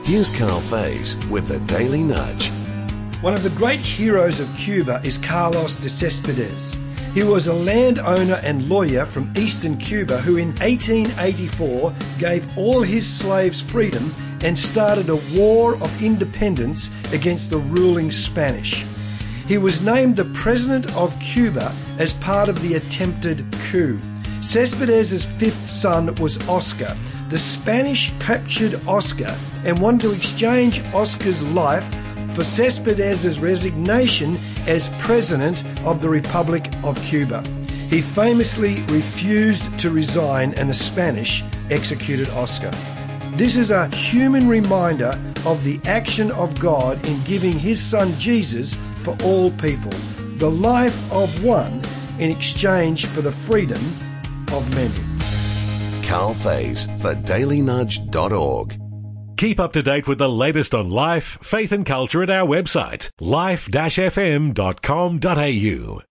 Here's Carl Faze with the Daily Nudge. One of the great heroes of Cuba is Carlos de Céspedes. He was a landowner and lawyer from eastern Cuba who in 1884 gave all his slaves freedom and started a war of independence against the ruling Spanish. He was named the President of Cuba as part of the attempted coup. Céspedes' fifth son was Oscar. The Spanish captured Oscar and wanted to exchange Oscar's life for Céspedes' resignation as President of the Republic of Cuba. He famously refused to resign and the Spanish executed Oscar. This is a human reminder of the action of God in giving his son Jesus for all people, the life of one in exchange for the freedom of many. Carl Faze for dailynudge.org. Keep up to date with the latest on life, faith and culture at our website, life-fm.com.au.